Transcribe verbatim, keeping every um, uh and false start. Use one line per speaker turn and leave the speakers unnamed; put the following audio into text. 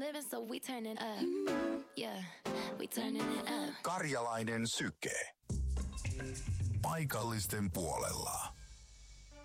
living, so we turning up. Yeah, we turning it up.
Karjalainen Syke. Paikallisten puolella.